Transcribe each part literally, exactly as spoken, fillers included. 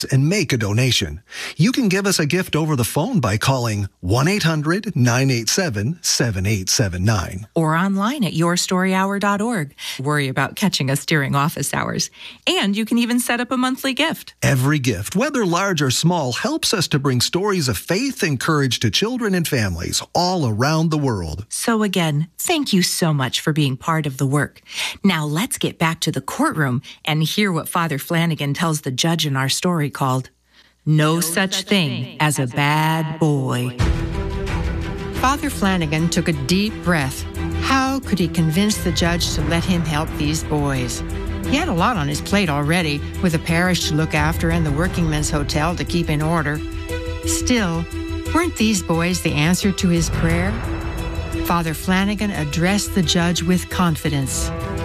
and make a donation. You can give us a gift over the phone by calling one eight hundred nine eight seven seven eight seven nine. Or online at your story hour dot org. Worry about catching us during office hours. And you can even set up a monthly gift. Every gift, whether large or small, helps us to bring stories of faith and courage to children and families all around the world. So again, thank you so much for being part of the work. Now let's get back to the courtroom and hear what Father Flanagan tells the judge in our story called No, no Such, such Thing, thing as a Bad Boy. Father Flanagan took a deep breath. How could he convince the judge to let him help these boys? He had a lot on his plate already, with a parish to look after and the working men's hotel to keep in order. Still, weren't these boys the answer to his prayer? Father Flanagan addressed the judge with confidence.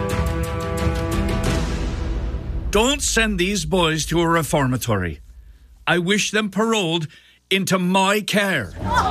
Don't send these boys to a reformatory. I wish them paroled into my care.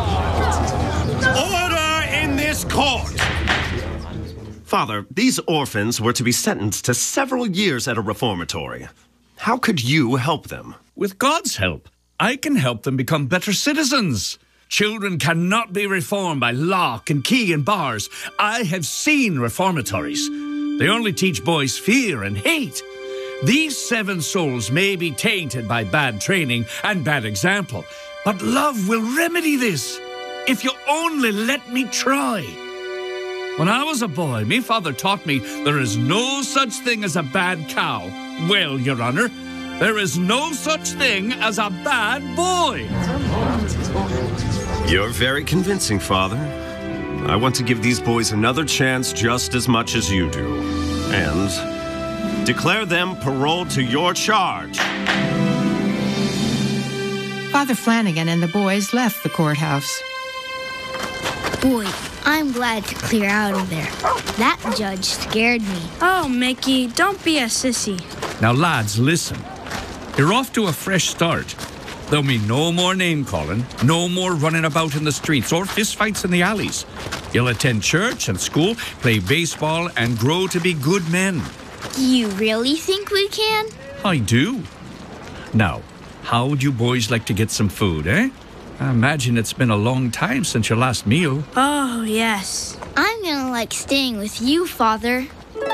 Order in this court! Father, these orphans were to be sentenced to several years at a reformatory. How could you help them? With God's help, I can help them become better citizens. Children cannot be reformed by lock and key and bars. I have seen reformatories. They only teach boys fear and hate. These seven souls may be tainted by bad training and bad example, but love will remedy this, if you only let me try. When I was a boy, me father taught me there is no such thing as a bad cow. Well, Your Honor, there is no such thing as a bad boy. You're very convincing, Father. I want to give these boys another chance just as much as you do. And declare them paroled to your charge. Father Flanagan and the boys left the courthouse. Boy, I'm glad to clear out of there. That judge scared me. Oh, Mickey, don't be a sissy. Now, lads, listen. You're off to a fresh start. There'll be no more name-calling, no more running about in the streets or fistfights in the alleys. You'll attend church and school, play baseball, and grow to be good men. Do you really think we can? I do. Now, how would you boys like to get some food, eh? I imagine it's been a long time since your last meal. Oh, yes. I'm gonna like staying with you, Father.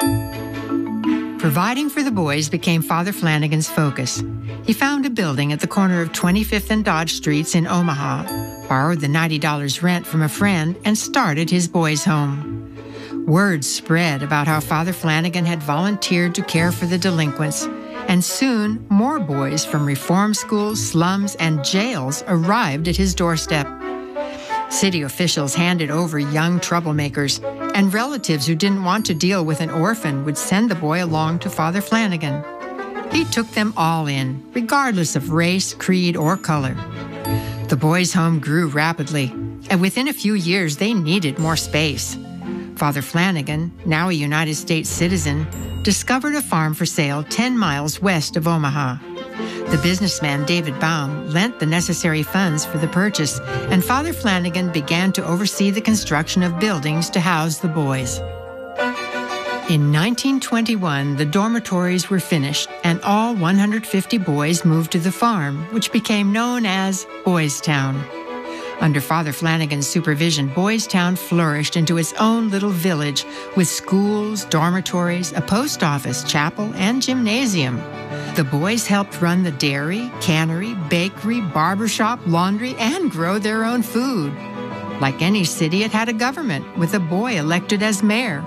Providing for the boys became Father Flanagan's focus. He found a building at the corner of twenty-fifth and Dodge Streets in Omaha, borrowed the ninety dollars rent from a friend, and started his boys' home. Word spread about how Father Flanagan had volunteered to care for the delinquents, and soon more boys from reform schools, slums, and jails arrived at his doorstep. City officials handed over young troublemakers, and relatives who didn't want to deal with an orphan would send the boy along to Father Flanagan. He took them all in, regardless of race, creed, or color. The boys' home grew rapidly, and within a few years they needed more space. Father Flanagan, now a United States citizen, discovered a farm for sale ten miles west of Omaha. The businessman David Baum lent the necessary funds for the purchase, and Father Flanagan began to oversee the construction of buildings to house the boys. In nineteen twenty-one, the dormitories were finished, and all one hundred fifty boys moved to the farm, which became known as Boys Town. Under Father Flanagan's supervision, Boys Town flourished into its own little village with schools, dormitories, a post office, chapel, and gymnasium. The boys helped run the dairy, cannery, bakery, barbershop, laundry, and grow their own food. Like any city, it had a government, with a boy elected as mayor.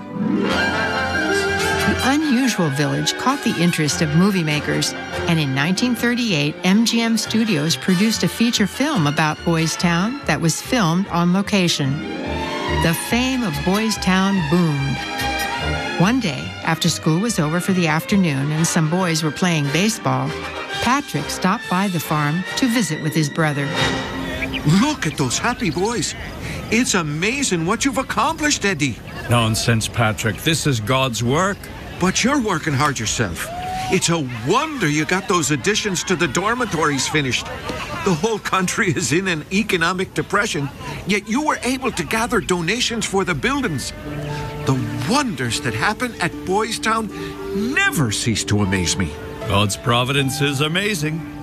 The unusual village caught the interest of movie makers, and in nineteen thirty-eight, M G M Studios produced a feature film about Boys Town that was filmed on location. The fame of Boys Town boomed. One day, after school was over for the afternoon and some boys were playing baseball, Patrick stopped by the farm to visit with his brother. Look at those happy boys. It's amazing what you've accomplished, Eddie. Nonsense, Patrick. This is God's work. But you're working hard yourself. It's a wonder you got those additions to the dormitories finished. The whole country is in an economic depression, yet you were able to gather donations for the buildings. The wonders that happen at Boys Town never cease to amaze me. God's providence is amazing.